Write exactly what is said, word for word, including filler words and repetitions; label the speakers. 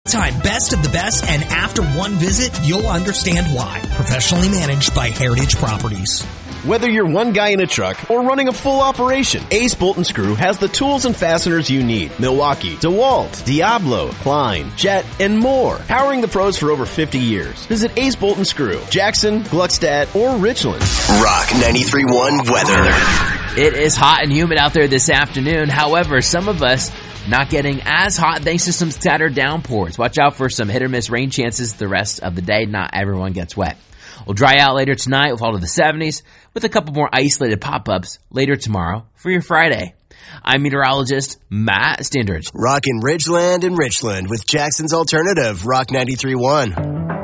Speaker 1: Time best of the best, and after one visit, you'll understand why. Professionally managed by Heritage Properties.
Speaker 2: Whether you're one guy in a truck or running a full operation, Ace Bolt and Screw has the tools and fasteners you need. Milwaukee, DeWalt, Diablo, Klein, Jet, and more. Powering the pros for over fifty years. Visit Ace Bolt and Screw, Jackson, Gluckstadt, or Richland.
Speaker 3: Rock ninety-three point one weather.
Speaker 4: It is hot and humid out there this afternoon. However, some of us not getting as hot thanks to some scattered downpours. Watch out for some hit or miss rain chances the rest of the day. Not everyone gets wet. We'll dry out later tonight. We'll fall to the seventies with a couple more isolated pop-ups later tomorrow for your Friday. I'm meteorologist Matt Standridge.
Speaker 3: Rockin' Ridgeland and Richland with Jackson's Alternative, Rock ninety-three point one.